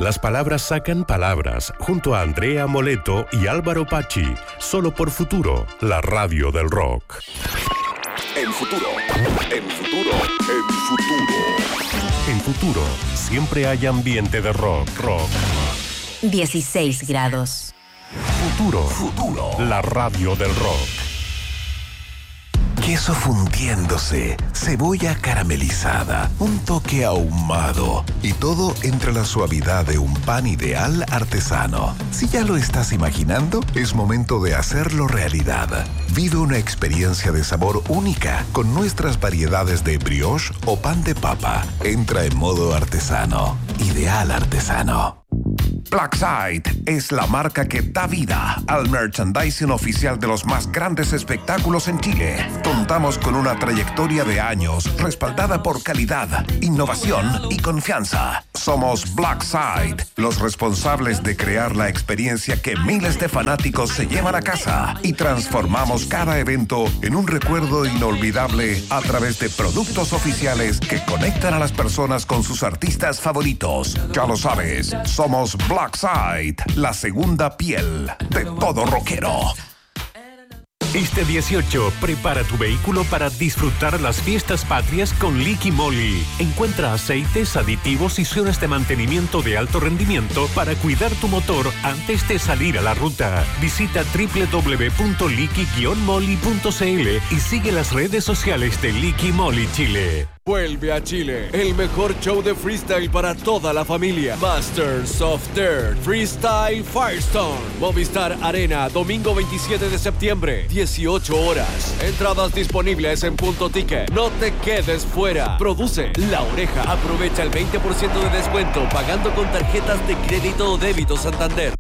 Las palabras sacan palabras, junto a Andrea Moleto y Álvaro Pachi, solo por Futuro, la radio del rock. En Futuro, en Futuro, en Futuro. En Futuro, siempre hay ambiente de rock. 16 grados. Futuro, la radio del rock. Queso fundiéndose, cebolla caramelizada, un toque ahumado y todo entre la suavidad de un pan ideal artesano. Si ya lo estás imaginando, es momento de hacerlo realidad. Vive una experiencia de sabor única con nuestras variedades de brioche o pan de papa. Entra en modo artesano. Ideal artesano. Blackside es la marca que da vida al merchandising oficial de los más grandes espectáculos en Chile. Contamos con una trayectoria de años respaldada por calidad, innovación y confianza. Somos Blackside, los responsables de crear la experiencia que miles de fanáticos se llevan a casa y transformamos cada evento en un recuerdo inolvidable a través de productos oficiales que conectan a las personas con sus artistas favoritos. Ya lo sabes, somos Blackside, la segunda piel de todo rockero. Este 18, prepara tu vehículo para disfrutar las fiestas patrias con Liqui Moly. Encuentra aceites, aditivos y opciones de mantenimiento de alto rendimiento para cuidar tu motor antes de salir a la ruta. Visita www.liqui-moly.cl y sigue las redes sociales de Liqui Moly Chile. Vuelve a Chile, el mejor show de freestyle para toda la familia. Masters of Dirt Freestyle Firestone. Movistar Arena, domingo 27 de septiembre, 18 horas. Entradas disponibles en Punto Ticket. No te quedes fuera. Produce La Oreja. Aprovecha el 20% de descuento pagando con tarjetas de crédito o débito Santander.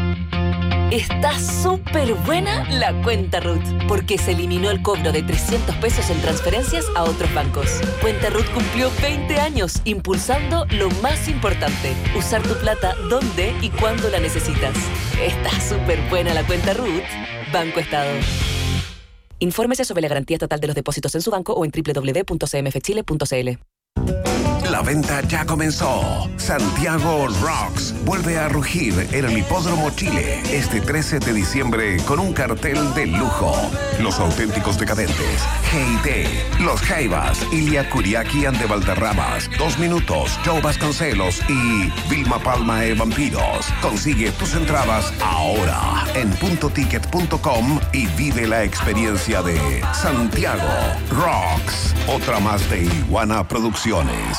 Está súper buena la cuenta RUT, porque se eliminó el cobro de 300 pesos en transferencias a otros bancos. Cuenta RUT cumplió 20 años impulsando lo más importante, usar tu plata donde y cuando la necesitas. Está súper buena la cuenta RUT. Banco Estado. Infórmese sobre la garantía total de los depósitos en su banco o en www.cmfchile.cl. La venta ya comenzó. Santiago Rocks vuelve a rugir en el Hipódromo Chile este 13 de diciembre con un cartel de lujo. Los Auténticos Decadentes, G.I.T., Los Jaivas, Ilia Kuriaki and the Valderramas, 2 Minutos, Joe Vasconcelos y Vilma Palma e Vampiros. Consigue tus entradas ahora en puntoticket.com y vive la experiencia de Santiago Rocks. Otra más de Iguana Producciones.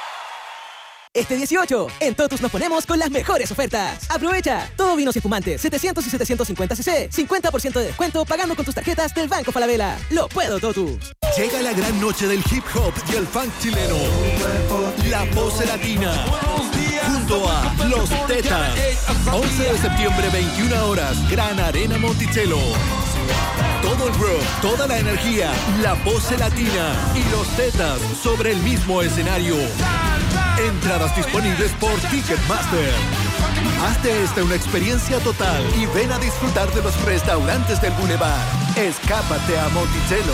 Este 18, en Totus nos ponemos con las mejores ofertas. Aprovecha, todo vinos y espumantes, 700 y 750 cc, 50% de descuento pagando con tus tarjetas del Banco Falabella. Lo puedo, Totus. Llega la gran noche del hip hop y el funk chileno. La Pose Latina. Junto a Los Tetas. 11 de septiembre, 21 horas, Gran Arena Monticello. Todo el rock, toda la energía, La Pose Latina y Los Tetas sobre el mismo escenario. Entradas disponibles por Ticketmaster. Hazte esta una experiencia total y ven a disfrutar de los restaurantes del Boulevard. Escápate a Monticello.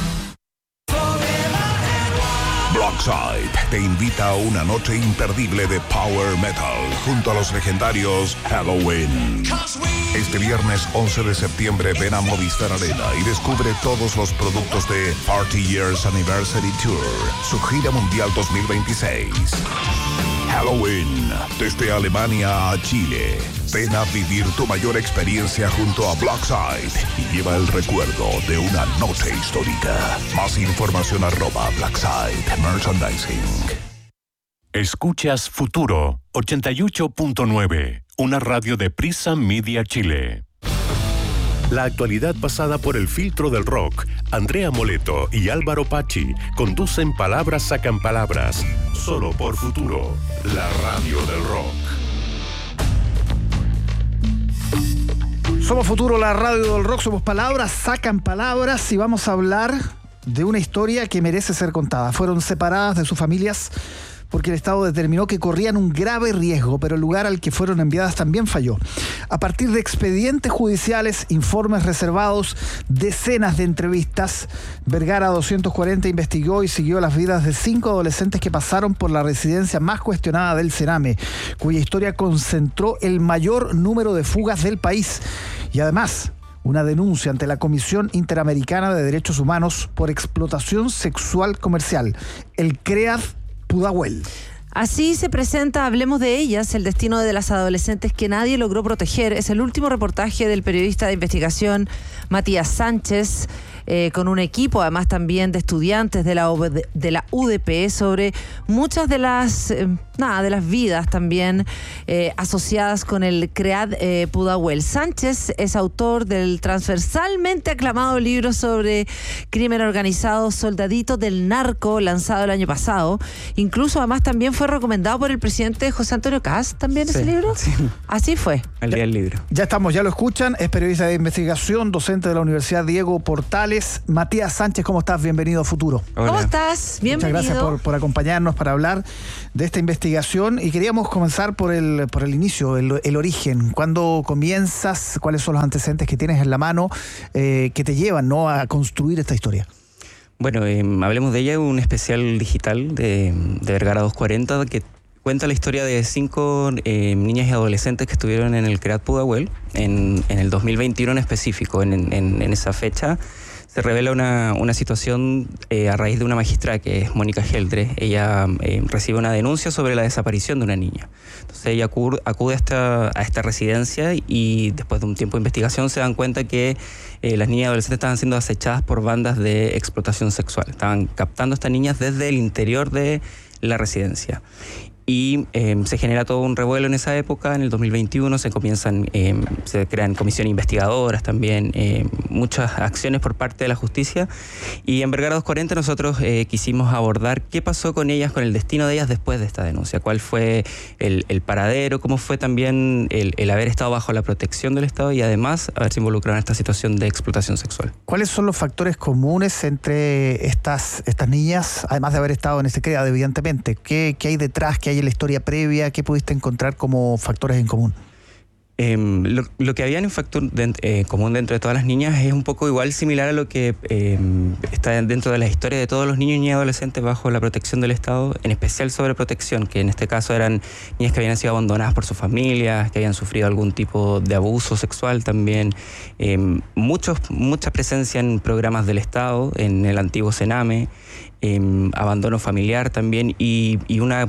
Blackside te invita a una noche imperdible de Power Metal junto a los legendarios Halloween. Este viernes 11 de septiembre ven a Movistar Arena y descubre todos los productos de Party Years Anniversary Tour, su gira mundial 2026. Halloween, desde Alemania a Chile. Ven a vivir tu mayor experiencia junto a Blackside y lleva el recuerdo de una noche histórica. Más información @Blackside Merchandising. Escuchas Futuro 88.9, una radio de Prisa Media Chile. La actualidad pasada por el filtro del rock. Andrea Moleto y Álvaro Pachi conducen Palabras Sacan Palabras, solo por Futuro, la radio del rock. Somos Futuro, la radio del rock, somos Palabras Sacan Palabras y vamos a hablar de una historia que merece ser contada. Fueron separadas de sus familias porque el Estado determinó que corrían un grave riesgo, pero el lugar al que fueron enviadas también falló. A partir de expedientes judiciales, informes reservados, decenas de entrevistas, Vergara 240 investigó y siguió las vidas de 5 adolescentes que pasaron por la residencia más cuestionada del Sename, cuya historia concentró el mayor número de fugas del país. Y además, una denuncia ante la Comisión Interamericana de Derechos Humanos por explotación sexual comercial, el CREAD Pudahuel. Así se presenta Hablemos de ellas, el destino de las adolescentes que nadie logró proteger. Es el último reportaje del periodista de investigación Matías Sánchez, con un equipo además también de estudiantes de la UDP sobre muchas de las vidas también asociadas con el CREAD Pudahuel. Sánchez es autor del transversalmente aclamado libro sobre crimen organizado Soldadito del Narco, lanzado el año pasado. Incluso además también fue recomendado por el presidente José Antonio Kast también ese libro. Sí. Así fue. El día del libro. Ya estamos, ya lo escuchan, es periodista de investigación, docente de la Universidad Diego Portales. Matías Sánchez, ¿cómo estás? Bienvenido a Futuro. Hola. ¿Cómo estás? Bienvenido. Muchas gracias por acompañarnos para hablar de esta investigación y queríamos comenzar por el inicio, el origen. ¿Cuándo comienzas? ¿Cuáles son los antecedentes que tienes en la mano que te llevan, ¿no?, a construir esta historia? Bueno, Hablemos de ella, un especial digital de Vergara 240 que cuenta la historia de 5 niñas y adolescentes que estuvieron en el CREAD Pudahuel en el 2021 en específico. En esa fecha se revela una situación a raíz de una magistrada que es Mónica Geldre. Ella recibe una denuncia sobre la desaparición de una niña. Entonces ella acude a esta residencia y después de un tiempo de investigación se dan cuenta que las niñas y adolescentes estaban siendo acechadas por bandas de explotación sexual. Estaban captando a estas niñas desde el interior de la residencia. Y se genera todo un revuelo en esa época. En el 2021 se crean comisiones investigadoras también, muchas acciones por parte de la justicia. Y en Vergara 240 nosotros quisimos abordar qué pasó con ellas, con el destino de ellas después de esta denuncia. Cuál fue el paradero, cómo fue también el haber estado bajo la protección del Estado y además haberse involucrado en esta situación de explotación sexual. ¿Cuáles son los factores comunes entre estas niñas, además de haber estado en este CREAD, evidentemente? ¿Qué hay detrás? ¿Qué hay en la historia previa? ¿Qué pudiste encontrar como factores en común? Lo que había en factor común dentro de todas las niñas es un poco igual similar a lo que está dentro de la historia de todos los niños y adolescentes bajo la protección del Estado, en especial sobreprotección, que en este caso eran niñas que habían sido abandonadas por sus familias, que habían sufrido algún tipo de abuso sexual también, mucha presencia en programas del Estado, en el antiguo Sename, abandono familiar también y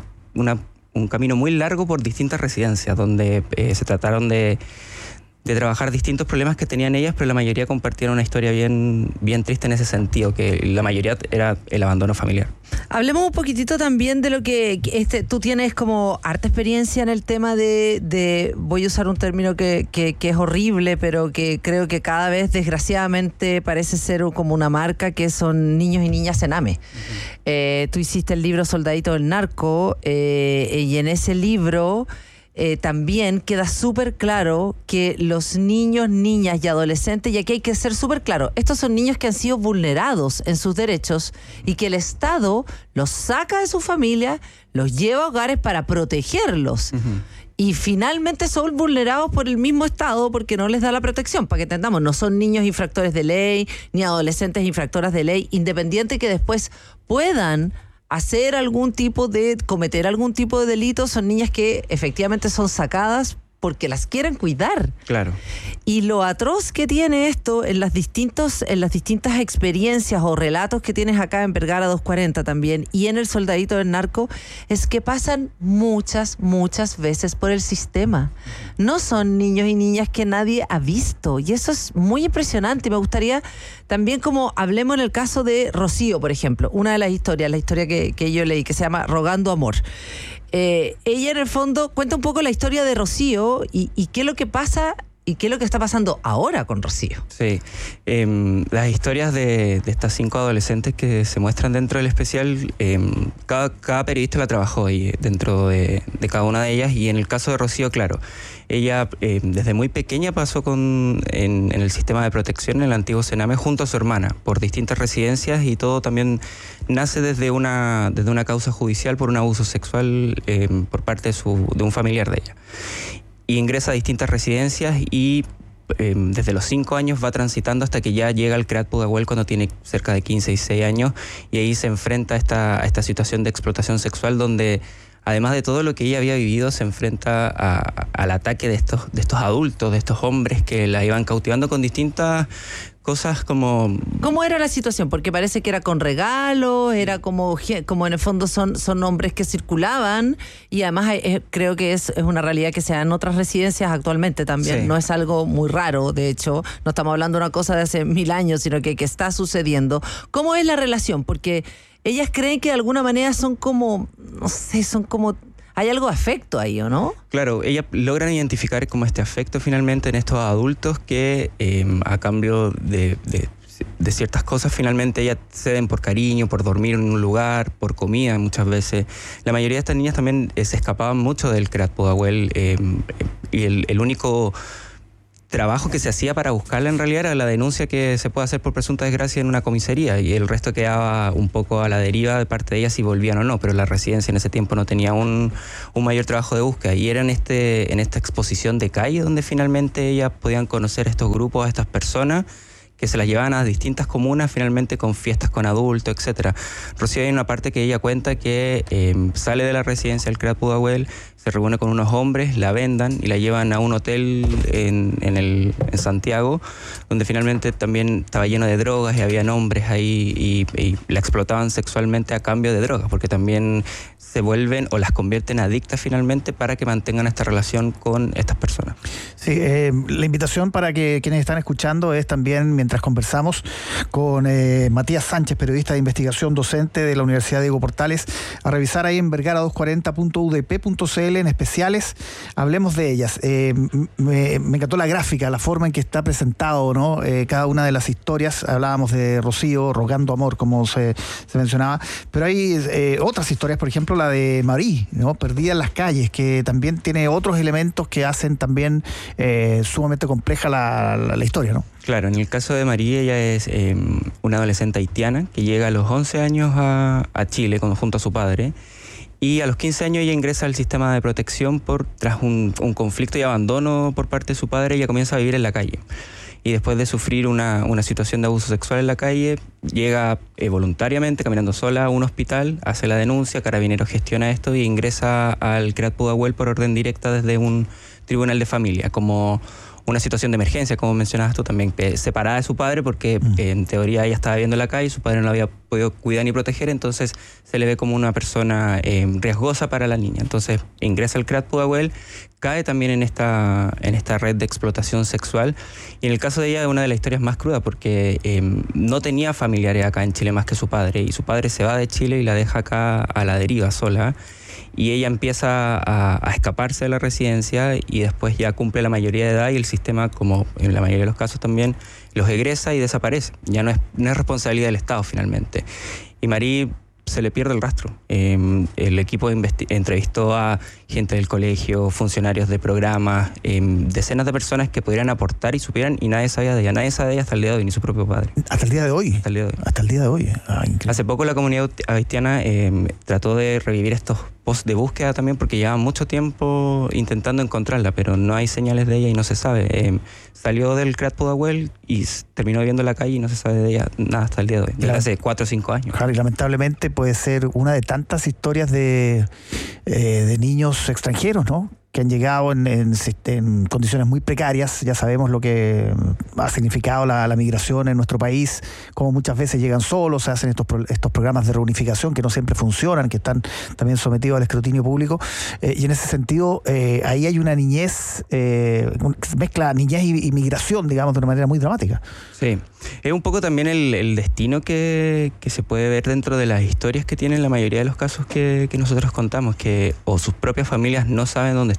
un camino muy largo por distintas residencias donde se trataron de trabajar distintos problemas que tenían ellas, pero la mayoría compartieron una historia bien triste en ese sentido, que la mayoría era el abandono familiar. Hablemos un poquitito también de lo que tú tienes como harta experiencia en el tema de voy a usar un término que es horrible, pero que creo que cada vez desgraciadamente parece ser como una marca, que son niños y niñas Sename. Tú hiciste el libro Soldadito del Narco y en ese libro también queda súper claro que los niños, niñas y adolescentes, y aquí hay que ser súper claro, estos son niños que han sido vulnerados en sus derechos y que el Estado los saca de su familia, los lleva a hogares para protegerlos. Uh-huh. Y finalmente son vulnerados por el mismo Estado porque no les da la protección. Para que entendamos, no son niños infractores de ley ni adolescentes infractoras de ley, independiente que después puedan cometer algún tipo de delito, son niñas que efectivamente son sacadas porque las quieren cuidar. Claro. Y lo atroz que tiene esto en las distintas experiencias o relatos que tienes acá en Vergara 240 también y en el Soldadito del Narco es que pasan muchas veces por el sistema. No son niños y niñas que nadie ha visto y eso es muy impresionante. Y me gustaría también como hablemos en el caso de Rocío, por ejemplo, una de las historias, la historia que yo leí que se llama Rogando Amor. Ella en el fondo cuenta un poco la historia de Rocío y qué es lo que pasa ¿Y qué es lo que está pasando ahora con Rocío? Sí, las historias de estas 5 adolescentes que se muestran dentro del especial, cada periodista la trabajó ahí dentro de cada una de ellas, y en el caso de Rocío, claro, ella desde muy pequeña pasó en el sistema de protección en el antiguo Sename junto a su hermana por distintas residencias, y todo también nace desde una causa judicial por un abuso sexual por parte de un familiar de ella. Y ingresa a distintas residencias y desde los 5 años va transitando hasta que ya llega al CRAT Pudahuel cuando tiene cerca de 15 y 16 años, y ahí se enfrenta a esta situación de explotación sexual donde, además de todo lo que ella había vivido, se enfrenta al ataque de estos adultos, de estos hombres que la iban cautivando con distintas cosas como... ¿Cómo era la situación? Porque parece que era con regalos, era como en el fondo son hombres que circulaban, y además creo que es una realidad que se da en otras residencias actualmente también. Sí. No es algo muy raro, de hecho, no estamos hablando de una cosa de hace 1000 años, sino que está sucediendo. ¿Cómo es la relación? Porque ellas creen que de alguna manera son como, no sé, hay algo de afecto ahí, ¿o no? Claro, ellas logran identificar como este afecto finalmente en estos adultos que a cambio de ciertas cosas finalmente ellas ceden por cariño, por dormir en un lugar, por comida muchas veces. La mayoría de estas niñas también se escapaban mucho del CRAT Pudahuel, y el único trabajo que se hacía para buscarla en realidad era la denuncia que se puede hacer por presunta desgracia en una comisaría, y el resto quedaba un poco a la deriva de parte de ellas si volvían o no, pero la residencia en ese tiempo no tenía un mayor trabajo de búsqueda, y era en esta exposición de calle donde finalmente ellas podían conocer a estos grupos, a estas personas que se las llevaban a distintas comunas finalmente con fiestas con adultos, etcétera. Rocío, hay una parte que ella cuenta que sale de la residencia del CRAT Pudahuel, se reúne con unos hombres, la vendan y la llevan a un hotel en Santiago, donde finalmente también estaba lleno de drogas y había hombres ahí y la explotaban sexualmente a cambio de drogas, porque también se vuelven o las convierten adictas finalmente para que mantengan esta relación con estas personas. Sí, la invitación para que quienes están escuchando es también, mientras conversamos con Matías Sánchez, periodista de investigación, docente de la Universidad Diego Portales, a revisar ahí en vergara240.udp.cl en especiales, hablemos de ellas. Me encantó la gráfica, la forma en que está presentado, ¿no? Cada una de las historias. Hablábamos de Rocío rogando amor, como se mencionaba, pero hay otras historias, por ejemplo la de Marí, ¿no? Perdida en las calles, que también tiene otros elementos que hacen también sumamente compleja la historia, ¿no? Claro, en el caso de Marí, ella es una adolescente haitiana que llega a los 11 años a Chile junto a su padre, y a los 15 años ella ingresa al sistema de protección tras un conflicto y abandono por parte de su padre. Ella comienza a vivir en la calle, y después de sufrir una situación de abuso sexual en la calle, llega voluntariamente, caminando sola, a un hospital, hace la denuncia, Carabineros gestiona esto y ingresa al CRAT Pudahuel por orden directa desde un tribunal de familia, como una situación de emergencia, como mencionabas tú también, separada de su padre, porque en teoría ella estaba viviendo en la calle y su padre no la había podido cuidar ni proteger, entonces se le ve como una persona riesgosa para la niña. Entonces ingresa al CRAT Pudahuel, cae también en esta red de explotación sexual, y en el caso de ella es una de las historias más crudas, porque no tenía familiares acá en Chile más que su padre, y su padre se va de Chile y la deja acá a la deriva sola, y ella empieza a escaparse de la residencia, y después ya cumple la mayoría de edad y el sistema, como en la mayoría de los casos también, los egresa y desaparece. Ya no es responsabilidad del Estado finalmente. Y Marí se le pierde el rastro. El equipo entrevistó a gente del colegio, funcionarios de programas, decenas de personas que pudieran aportar y supieran, y nadie sabía de ella. Nadie sabe de ella hasta el día de hoy, ni su propio padre. ¿Hasta el día de hoy? Hasta el día de hoy. Hasta el día de hoy. Hace poco la comunidad haitiana trató de revivir estos posts de búsqueda también, porque llevaban mucho tiempo intentando encontrarla, pero no hay señales de ella y no se sabe. Salió del CRAT Pudahuel y terminó viviendo en la calle y no se sabe de ella nada hasta el día de hoy, desde hace 4 o 5 años. Claro, y lamentablemente puede ser una de tantas historias de niños extranjeros, ¿no? Que han llegado en condiciones muy precarias. Ya sabemos lo que ha significado la migración en nuestro país, como muchas veces llegan solos, se hacen estos programas de reunificación que no siempre funcionan, que están también sometidos al escrutinio público, y en ese sentido ahí hay una niñez, mezcla niñez y migración, digamos, de una manera muy dramática. Sí, es un poco también el destino que se puede ver dentro de las historias que tienen la mayoría de los casos que nosotros contamos, que o sus propias familias no saben dónde están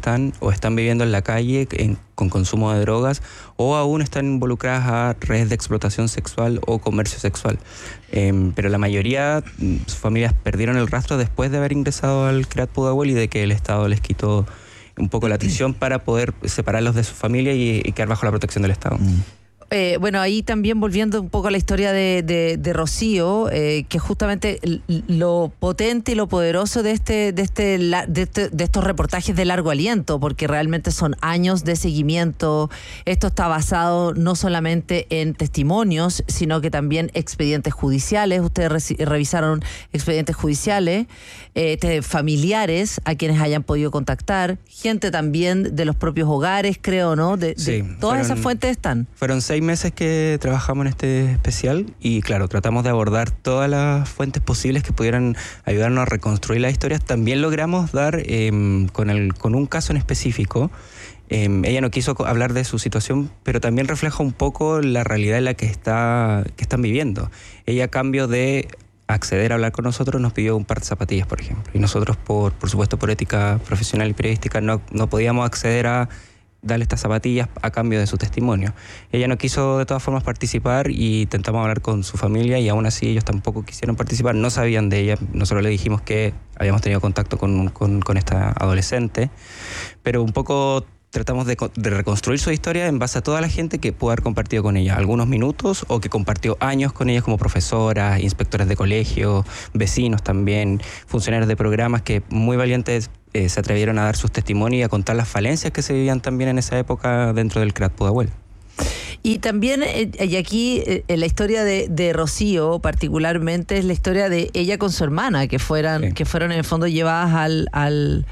están viviendo en la calle con consumo de drogas, o aún están involucradas a redes de explotación sexual o comercio sexual. Pero la mayoría, sus familias perdieron el rastro después de haber ingresado al CREAT Pudahuel y de que el Estado les quitó un poco la atención para poder separarlos de su familia y quedar bajo la protección del Estado. Bueno, ahí también volviendo un poco a la historia de Rocío, que justamente lo potente y lo poderoso de estos reportajes de largo aliento, porque realmente son años de seguimiento. Esto está basado no solamente en testimonios, sino que también expedientes judiciales. Ustedes revisaron expedientes judiciales, familiares a quienes hayan podido contactar, gente también de los propios hogares, creo, ¿no? Sí, todas esas fuentes están. Fueron 6 meses que trabajamos en este especial y claro, tratamos de abordar todas las fuentes posibles que pudieran ayudarnos a reconstruir las historias. También logramos dar con un caso en específico. Ella no quiso hablar de su situación, pero también refleja un poco la realidad en la que están viviendo. Ella, a cambio de acceder a hablar con nosotros, nos pidió un par de zapatillas, por ejemplo. Y nosotros, por supuesto, por ética profesional y periodística, no podíamos acceder a darle estas zapatillas a cambio de su testimonio. Ella no quiso de todas formas participar y intentamos hablar con su familia y aún así ellos tampoco quisieron participar, no sabían de ella. Nosotros le dijimos que habíamos tenido contacto con esta adolescente, pero un poco tratamos de reconstruir su historia en base a toda la gente que pudo haber compartido con ella algunos minutos o que compartió años con ella, como profesoras, inspectores de colegio, vecinos también, funcionarios de programas que muy valientes se atrevieron a dar sus testimonios y a contar las falencias que se vivían también en esa época dentro del CREAT Pudahuel. Y también, y aquí la historia de Rocío particularmente es la historia de ella con su hermana, que fueron en el fondo llevadas al